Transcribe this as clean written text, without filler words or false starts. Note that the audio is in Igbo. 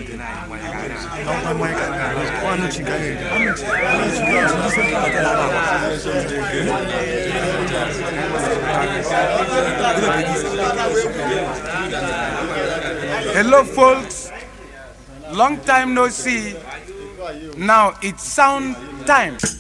Hello, folks. Long time no see. Now it's sound time.